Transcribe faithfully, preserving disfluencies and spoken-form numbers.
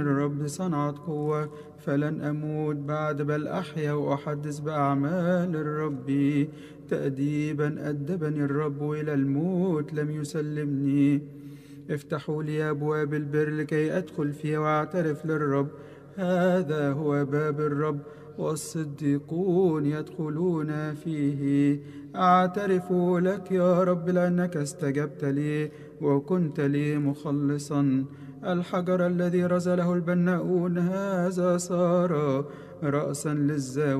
الرب صنعت قوة فلن أموت بعد، بل أحيا وأحدث بأعمال الرب. تأديبا أدبني الرب، إلى الموت لم يسلمني. افتحوا لي أبواب البر لكي أدخل فيها وأعترف للرب. هذا هو باب الرب، والصديقون يدخلون فيه. أعترف لك يا رب لأنك استجبت لي وكنت لي مخلصا. الحجر الذي رزله البناؤون هذا صار رأسا للزاوية.